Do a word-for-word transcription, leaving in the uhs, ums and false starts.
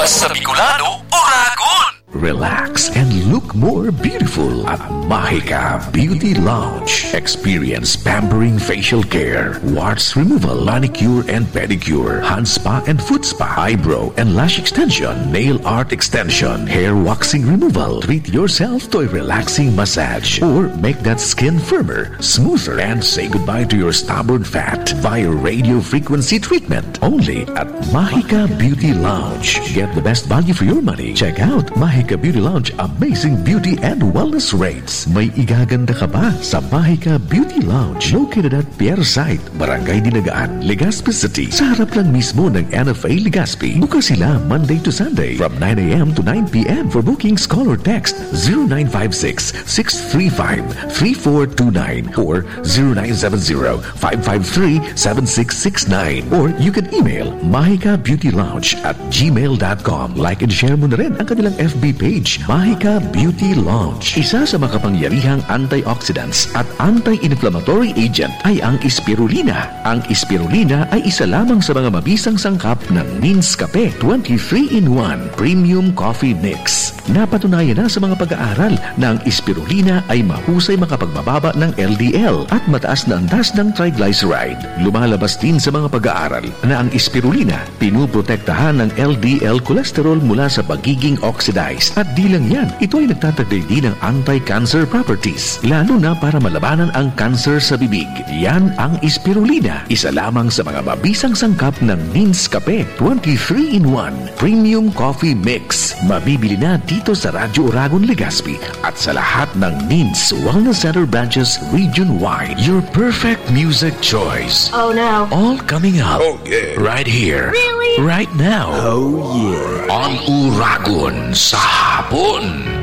sa Bicolano, Oragon. Relax and look more beautiful at Mahika Beauty Lounge. Experience pampering facial care, warts removal, manicure and pedicure, hand spa and foot spa, eyebrow and lash extension, nail art extension, hair waxing removal. Treat yourself to a relaxing massage or make that skin firmer, smoother, and say goodbye to your stubborn fat via radio frequency treatment. Only at Mahika Beauty Lounge. Get the best value for your money. Check out Mahika Beauty Lounge amazing beauty and wellness rates. May igaganda ka ba sa Mahika Beauty Lounge located at Pierre Site, Barangay Dinagaan, Legazpi City. Sa harap lang mismo ng N F A Legazpi. Bukas sila Monday to Sunday from nine a.m. to nine p.m. For bookings, call or text zero nine five six, six three five, three four two nine or zero nine seven zero, five five three, seven six six nine or you can email mahika beauty lounge at gmail dot com. Like and share mo na rin ang kanilang F B page, Mahika Beauty Lounge. Isa sa makapangyarihang antioxidants at anti-inflammatory agent ay ang spirulina. Ang spirulina ay isa lamang sa mga mabisang sangkap ng Means Cafe twenty-three in one Premium Coffee Mix. Napatunayan na sa mga pag-aaral na ang spirulina ay mahusay makapagbababa ng L D L at mataas na antas ng triglyceride. Lumalabas din sa mga pag-aaral na ang spirulina pinuprotektahan ng L D L cholesterol mula sa pagiging oxidized. At di lang yan, ito ay nagtatagday din ng anti-cancer properties, lalo na para malabanan ang cancer sa bibig. Yan ang spirulina, isa lamang sa mga mabisang sangkap ng Means Cafe twenty-three in one Premium Coffee Mix. Mabibili na dito sa Radyo Oragon, Legazpi at sa lahat ng Means Wellness Center branches region-wide. Your perfect music choice. Oh no. All coming up. Oh yeah. Right here. Really? Right now. Oh yeah. On Uragon sa hapon.